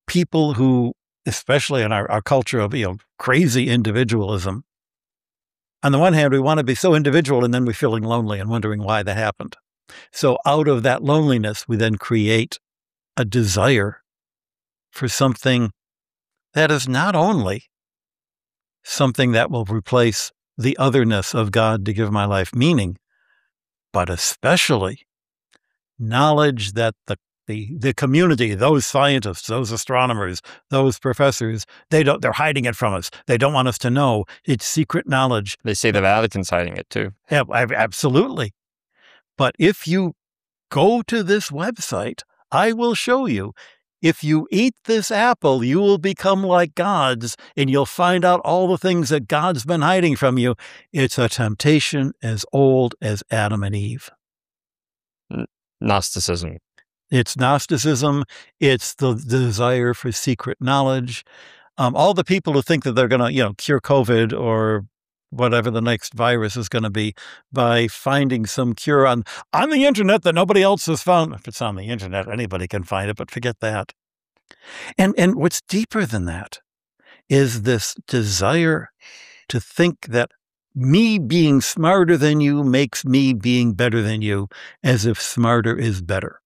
people who, especially in our culture of, crazy individualism, on the one hand, we want to be so individual and then we're feeling lonely and wondering why that happened. So out of that loneliness, we then create a desire for something that is not only something that will replace the otherness of God to give my life meaning, but especially knowledge that the community, those scientists, those astronomers, those professors, they're hiding it from us. They don't want us to know. It's secret knowledge. They say the Vatican's hiding it too. Yeah, absolutely. But if you go to this website, I will show you. If you eat this apple, you will become like gods, and you'll find out all the things that God's been hiding from you. It's a temptation as old as Adam and Eve. Gnosticism. It's Gnosticism. It's the desire for secret knowledge. All the people who think that they're going to, cure COVID or whatever the next virus is going to be by finding some cure on the internet that nobody else has found. If it's on the internet, anybody can find it, but forget that. And what's deeper than that is this desire to think that me being smarter than you makes me being better than you, as if smarter is better.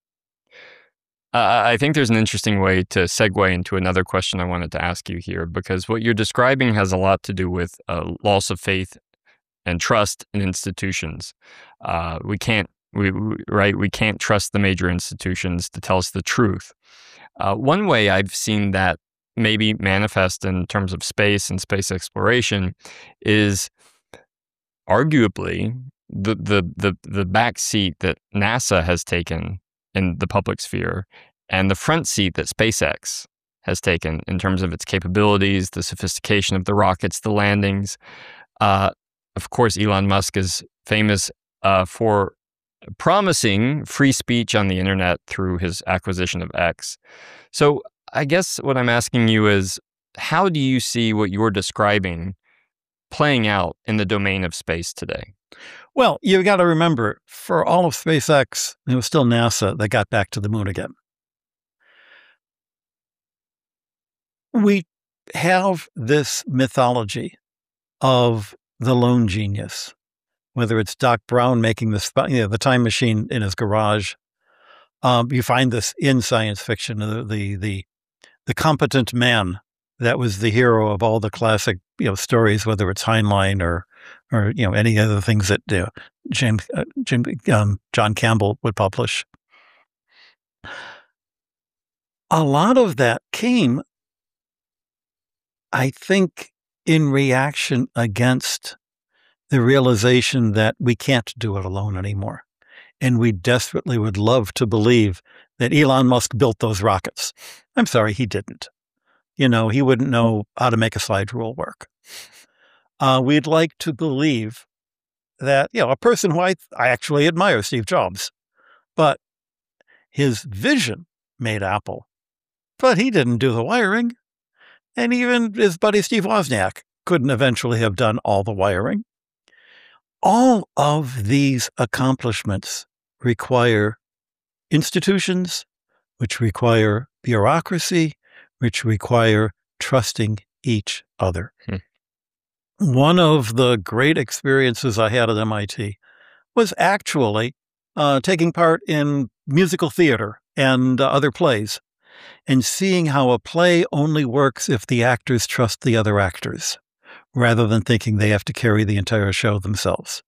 I think there's an interesting way to segue into another question I wanted to ask you here, because what you're describing has a lot to do with loss of faith and trust in institutions. We can't trust the major institutions to tell us the truth. One way I've seen that maybe manifest in terms of space and space exploration is arguably the back seat that NASA has taken in the public sphere and the front seat that SpaceX has taken in terms of its capabilities, the sophistication of the rockets, the landings. Of course, Elon Musk is famous for promising free speech on the internet through his acquisition of X. So I guess what I'm asking you is, how do you see what you're describing playing out in the domain of space today? Well, you got to remember, for all of SpaceX, it was still NASA that got back to the moon again. We have this mythology of the lone genius, whether it's Doc Brown making the time machine in his garage. You find this in science fiction, the competent man that was the hero of all the classic stories, whether it's Heinlein or any other things that John Campbell would publish. A lot of that came, I think, in reaction against the realization that we can't do it alone anymore. And we desperately would love to believe that Elon Musk built those rockets. I'm sorry, he didn't. He wouldn't know how to make a slide rule work. We'd like to believe that, a person who I actually admire, Steve Jobs, but his vision made Apple, but he didn't do the wiring. And even his buddy Steve Wozniak couldn't eventually have done all the wiring. All of these accomplishments require institutions, which require bureaucracy, which require trusting each other. One of the great experiences I had at MIT was actually taking part in musical theater and other plays, and seeing how a play only works if the actors trust the other actors, rather than thinking they have to carry the entire show themselves.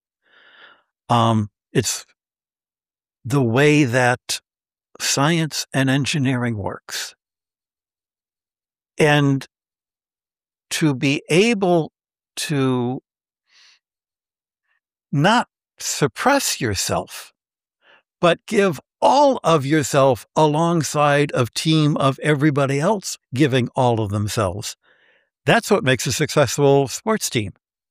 It's the way that science and engineering works. And to be able to not suppress yourself, but give all of yourself alongside of team of everybody else giving all of themselves. That's what makes a successful sports team.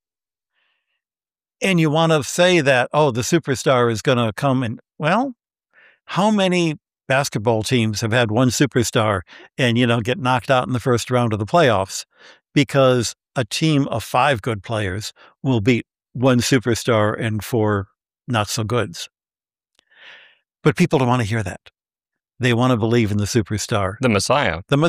And you want to say that, the superstar is going to come and, well, how many basketball teams have had one superstar and, get knocked out in the first round of the playoffs because a team of 5 good players will beat one superstar and 4 not so goods? But people don't want to hear that. They want to believe in the superstar. The Messiah.